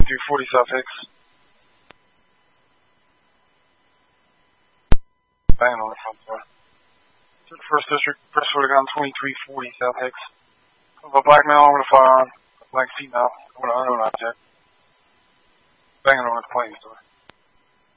2340 South Hicks. Banging on the front door. To the 1st District, press for the gun 2340 South Hicks. Of a black male with a firearm, a black female with an unknown object. Banging on the plane door.